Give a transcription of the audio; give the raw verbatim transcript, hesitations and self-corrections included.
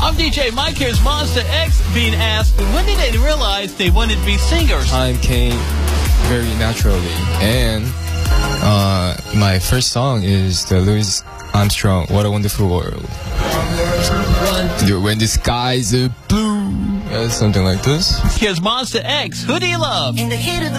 I'm D J Mike. Here's Monsta X being asked, when did they realize they wanted to be singers? Time came very naturally. And uh, my first song is the Louis Armstrong, What a Wonderful World. When the skies are blue. Uh, something like this. Here's Monsta X. Who do you love? In the heat of the